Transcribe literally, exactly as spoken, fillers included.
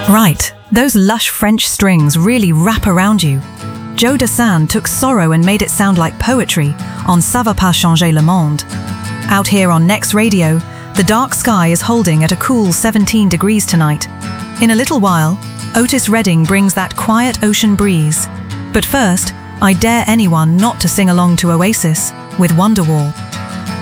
Right, those lush French strings really wrap around you. Joe Dassin took sorrow and made it sound like poetry on Ça va pas changer le monde. Out here on Next Radio, the dark sky is holding at a cool seventeen degrees tonight. In a little while, Otis Redding brings that quiet ocean breeze. But first, I dare anyone not to sing along to Oasis with Wonderwall.